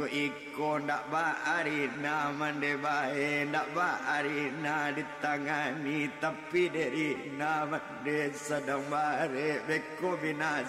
iko ndak baarina mande bae ndak baarina ditangani tapi derina mande sedang bare beko binasa